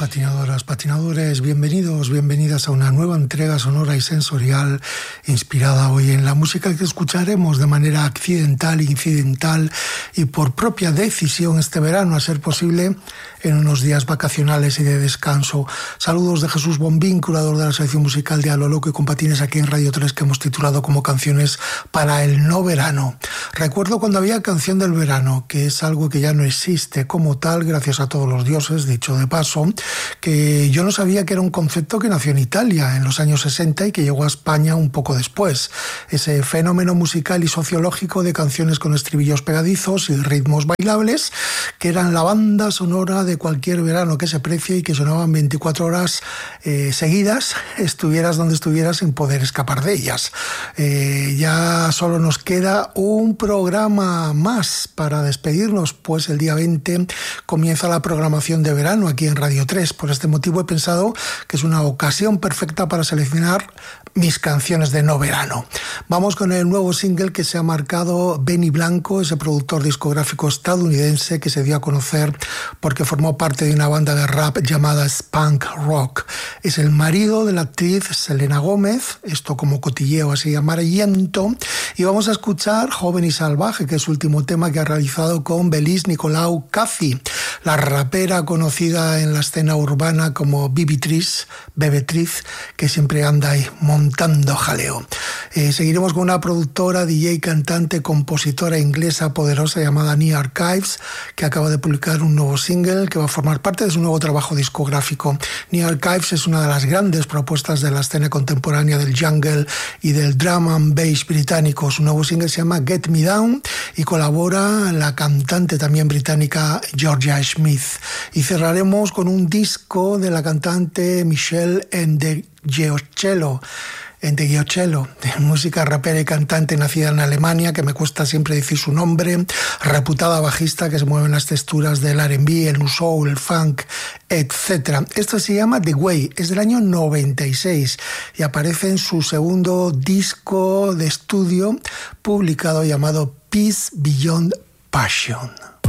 Patinadoras, patinadores, bienvenidos, bienvenidas a una nueva entrega sonora y sensorial inspirada hoy en la música que escucharemos de manera accidental, incidental y por propia decisión este verano, a ser posible, en unos días vacacionales y de descanso. Saludos de Jesús Bombín, curador de la sección musical de A lo Loco y con Patines aquí en Radio 3, que hemos titulado como Canciones para el no verano. Recuerdo cuando había Canción del Verano, que es algo que ya no existe como tal, gracias a todos los dioses, dicho de paso, que yo no sabía que era un concepto que nació en Italia en los años 60 y que llegó a España un poco después. Ese fenómeno musical y sociológico de canciones con estribillos pegadizos y ritmos bailables, que eran la banda sonora de cualquier verano que se precie y que sonaban 24 horas seguidas, estuvieras donde estuvieras sin poder escapar de ellas. Ya solo nos queda un programa más para despedirnos, pues el día 20 comienza la programación de verano aquí en Radio 3. Por este motivo he pensado que es una ocasión perfecta para seleccionar mis canciones de no verano. Vamos con el nuevo single que se ha marcado Benny Blanco, ese productor discográfico estadounidense que se dio a conocer porque formó parte de una banda de rap llamada Spunk Rock. Es el marido de la actriz Selena Gómez, esto como cotilleo así amarillento, y vamos a escuchar Joven y Salvaje, que es su último tema que ha realizado con Beliz Nicolau Caffi, la rapera conocida en la escena urbana como Bebetriz, que siempre anda ahí montando jaleo. Seguiremos con una productora, DJ, cantante, compositora inglesa poderosa llamada New Archives, que acaba de publicar un nuevo single que va a formar parte de su nuevo trabajo discográfico. New Archives es una de las grandes propuestas de la escena contemporánea del jungle y del drum and bass británico. Su nuevo single se llama Get Me Down y colabora la cantante también británica Georgia Smith. Y cerraremos con un disco de la cantante Michelle Ndegeocello, de música rapera y cantante nacida en Alemania, que me cuesta siempre decir su nombre, reputada bajista que se mueve en las texturas del R&B, el new soul, el funk, etc. Esto se llama The Way, es del año 96 y aparece en su segundo disco de estudio publicado llamado Peace Beyond Passion.